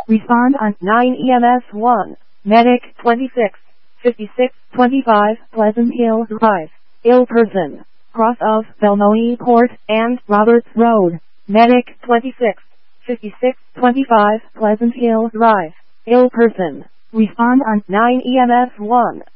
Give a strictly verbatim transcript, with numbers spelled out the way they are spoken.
Respond on nine E M S one. Medic twenty-six fifty-six twenty-five Pleasant Hill Drive. Ill person. Cross of Belnoe Court and Roberts Road. Medic twenty-six fifty-six twenty-five Pleasant Hill Drive. Ill person. Respond on nine E M S one.